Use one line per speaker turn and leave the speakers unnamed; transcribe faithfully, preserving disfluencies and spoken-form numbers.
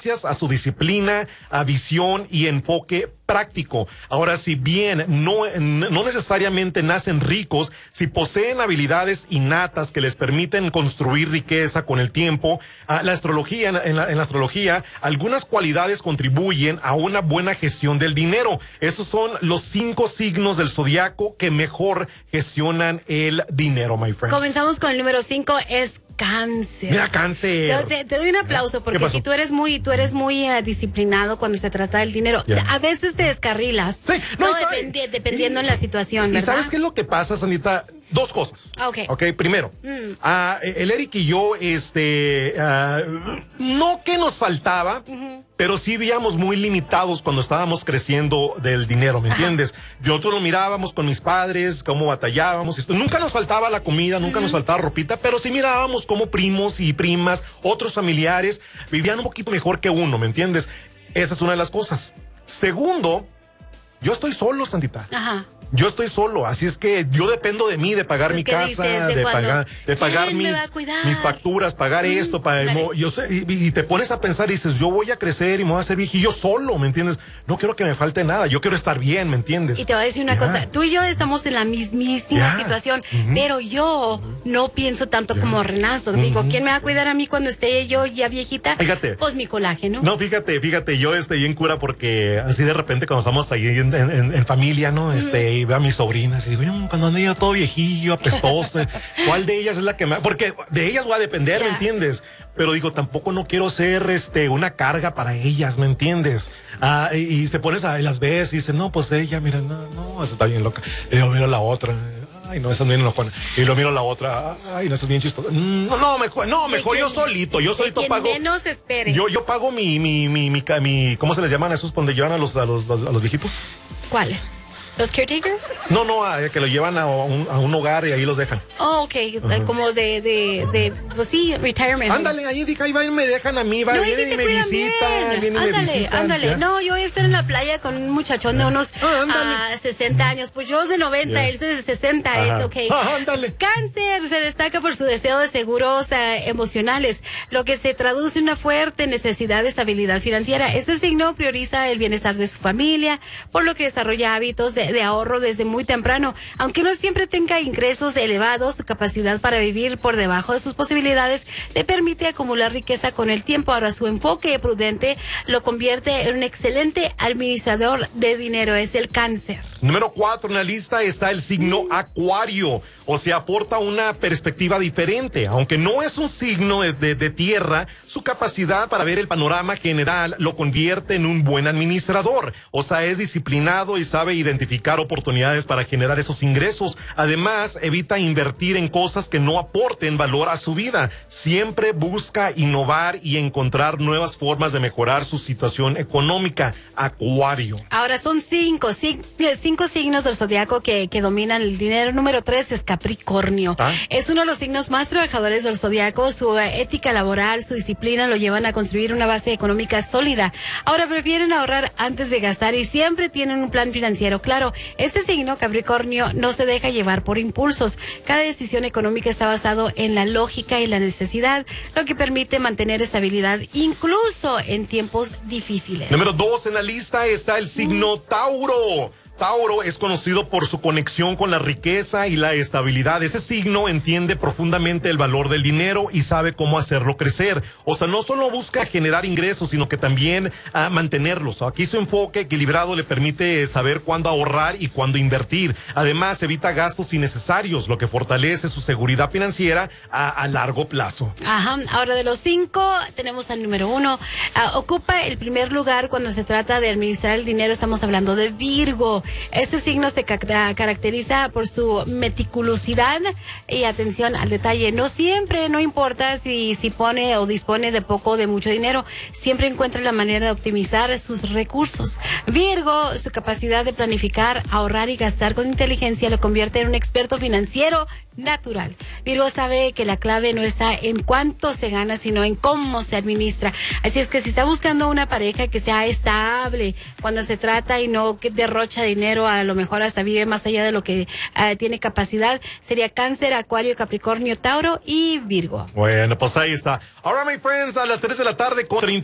gracias a su disciplina, a visión y enfoque práctico. Ahora, si bien no, no necesariamente nacen ricos, si poseen habilidades innatas que les permiten construir riqueza con el tiempo, uh, la astrología, en la, en la astrología, algunas cualidades contribuyen a una buena gestión del dinero. Esos son los cinco signos del zodiaco que mejor gestionan el dinero, my friends.
Comenzamos con el número cinco, es Cáncer.
Mira, Cáncer.
Te, te doy un aplauso porque si tú eres muy, tú eres muy uh, disciplinado cuando se trata del dinero. Yeah. A veces te descarrilas.
Sí, no,
no dependi dependiendo
y,
en la situación,
y,
¿verdad?
¿Y sabes qué es lo que pasa, Sandita? Dos cosas.
Okay.
Ok, primero, mm. uh, el Eric y yo, este, uh, no que nos faltaba, uh-huh. pero sí veíamos muy limitados cuando estábamos creciendo del dinero, ¿me Ajá. entiendes? Nosotros lo mirábamos con mis padres, cómo batallábamos. Esto. Nunca nos faltaba la comida, nunca uh-huh. nos faltaba ropita, pero sí mirábamos cómo primos y primas, otros familiares, vivían un poquito mejor que uno, ¿me entiendes? Esa es una de las cosas. Segundo, yo estoy solo, Sandita. Ajá. Yo estoy solo, así es que yo dependo de mí, de pagar mi casa,
dices,
de,
de
pagar, de pagar mis, mis facturas, pagar mm, esto, para, mo, yo sé, y, y te pones a pensar y dices, yo voy a crecer y me voy a hacer viejillo solo, ¿me entiendes? No quiero que me falte nada, yo quiero estar bien, ¿me entiendes?
Y te voy a decir una yeah. cosa, tú y yo estamos en la mismísima yeah. situación, uh-huh. pero yo uh-huh. no pienso tanto yeah. como Renazo. Uh-huh. Digo, ¿quién me va a cuidar a mí cuando esté yo ya viejita?
Fíjate.
Pues mi colágeno.
No, fíjate, fíjate, yo estoy bien cura porque así de repente cuando estamos ahí en, en, en familia, ¿no? Este, uh-huh. y veo a mis sobrinas. Y digo, cuando ando yo todo viejillo, apestoso, ¿cuál de ellas es la que me...? Porque de ellas voy a depender, yeah. ¿me entiendes? Pero digo, tampoco no quiero ser este una carga para ellas, ¿me entiendes? Ah, y, y te pones a las ves y dices, no, pues ella, mira, no, no, esa está bien loca. Y yo miro la otra, ay, no, esa es bien loca. Y lo miro la otra, ay, no, esa es bien chistosa. No, no, mejor, no, mejor yo solito, yo solito pago.
Menos esperes.
Yo, yo pago mi, mi, mi, mi, mi, ¿cómo se les llaman a esos donde llevan a los, a los, a los viejitos?
¿Cuáles? ¿Los caretaker?
No, no, a, que lo llevan a un, a un hogar y ahí los dejan.
Oh, ok, uh-huh. como de, de, de, pues sí, retirement.
Ándale, ahí dije, ahí va y me dejan a mí, va, no, vienen y me visitan, vienen y me visitan.
Ándale, ándale. No, yo voy a estar en la playa con un muchachón de unos ah, uh, sesenta años, pues yo de noventa, yeah. él de sesenta, es ok.
Ah, ándale.
Cáncer se destaca por su deseo de seguros uh, emocionales, lo que se traduce en una fuerte necesidad de estabilidad financiera. Este signo prioriza el bienestar de su familia, por lo que desarrolla hábitos de de ahorro desde muy temprano. Aunque no siempre tenga ingresos elevados, su capacidad para vivir por debajo de sus posibilidades le permite acumular riqueza con el tiempo. Ahora, su enfoque prudente lo convierte en un excelente administrador de dinero. Es el Cáncer.
Número cuatro en la lista está el signo mm. Acuario, o sea, aporta una perspectiva diferente. Aunque no es un signo de, de, de tierra, su capacidad para ver el panorama general lo convierte en un buen administrador. O sea, es disciplinado y sabe identificar oportunidades para generar esos ingresos. Además, evita invertir en cosas que no aporten valor a su vida. Siempre busca innovar y encontrar nuevas formas de mejorar su situación económica. Acuario.
Ahora son cinco, cinco, cinco signos del zodiaco que, que dominan el dinero. Número tres es Capricornio. ¿Ah? Es uno de los signos más trabajadores del zodiaco. Su ética laboral, su disciplina lo llevan a construir una base económica sólida. Ahora prefieren ahorrar antes de gastar y siempre tienen un plan financiero claro. Este signo, Capricornio, no se deja llevar por impulsos. Cada decisión económica está basado en la lógica y la necesidad, lo que permite mantener estabilidad incluso en tiempos difíciles.
Número dos en la lista está el signo mm. Tauro. Tauro es conocido por su conexión con la riqueza y la estabilidad. Ese signo entiende profundamente el valor del dinero y sabe cómo hacerlo crecer. O sea, no solo busca generar ingresos, sino que también uh, mantenerlos. Aquí su enfoque equilibrado le permite saber cuándo ahorrar y cuándo invertir. Además, evita gastos innecesarios, lo que fortalece su seguridad financiera a, a largo plazo.
Ajá. Ahora, de los cinco, tenemos al número uno. Uh, ocupa el primer lugar cuando se trata de administrar el dinero. Estamos hablando de Virgo. Este signo se ca- caracteriza por su meticulosidad y atención al detalle. No siempre, no importa si, si pone o dispone de poco o de mucho dinero, siempre encuentra la manera de optimizar sus recursos. Virgo, su capacidad de planificar, ahorrar y gastar con inteligencia lo convierte en un experto financiero natural. Virgo sabe que la clave no está en cuánto se gana, sino en cómo se administra. Así es que si está buscando una pareja que sea estable cuando se trata y no que derrocha dinero, a lo mejor hasta vive más allá de lo que uh, tiene capacidad, sería Cáncer, Acuario, Capricornio, Tauro y Virgo.
Bueno, pues ahí está. Ahora, my friends, a las tres de la tarde con treinta